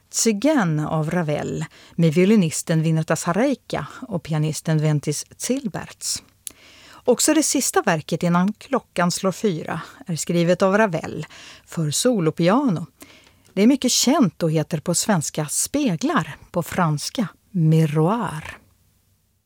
Tsygen av Ravel med violinisten Vineta Sareika och pianisten Ventis Zilberts. Också det sista verket innan klockan slår 4 är skrivet av Ravel för solopiano. Det är mycket känt och heter på svenska Speglar, på franska Miroir.